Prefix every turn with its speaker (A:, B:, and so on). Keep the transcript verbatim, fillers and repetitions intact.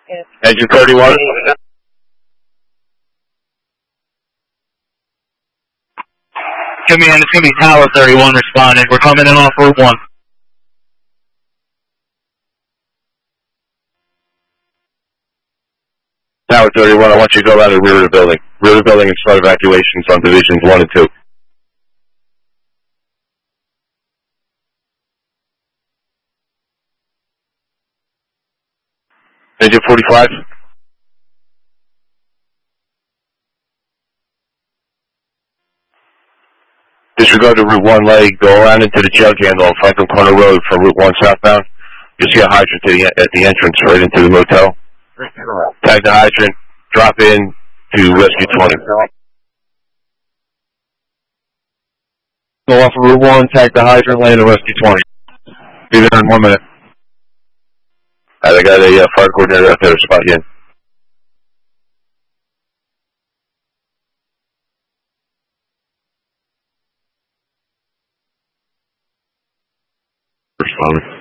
A: Engine thirty-one.
B: Command, it's going to be Tower thirty-one responding. We're coming in off Route one.
A: Tower thirty-one, I want you to go around the rear of the building. Rear of the building and start evacuations on divisions one and two. Engine forty-five. Disregard the Route one leg, go around into the jug handle on Franklin Corner Road from Route one southbound. You'll see a hydrant to the, at the entrance right into the motel. Tag the hydrant, drop in to Rescue twenty. Go off of Route one, tag the hydrant, land to Rescue twenty. Be there in one minute. Alright, I got a uh, fire coordinator out there to spot you in. Responding.